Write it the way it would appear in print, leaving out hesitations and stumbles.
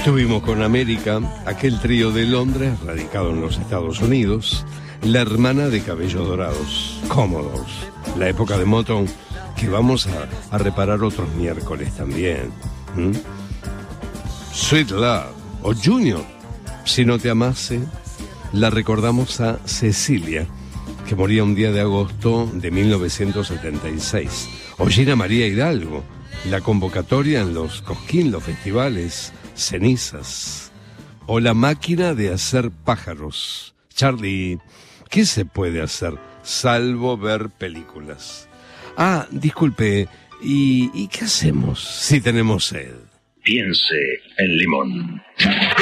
Estuvimos con América, aquel trío de Londres, radicado en los Estados Unidos, la hermana de Cabellos Dorados, Commodores, la época de Motown, que vamos a reparar otros miércoles también. Sweet Love, o Junior, Si no te amase, la recordamos a Cecilia, que moría un día de agosto de 1976. O Gina María Hidalgo, la convocatoria en los Cosquín, los festivales, Cenizas. O La máquina de hacer pájaros. Charlie, ¿qué se puede hacer salvo ver películas? Ah, disculpe, ¿y qué hacemos si tenemos sed? Piense en Limón.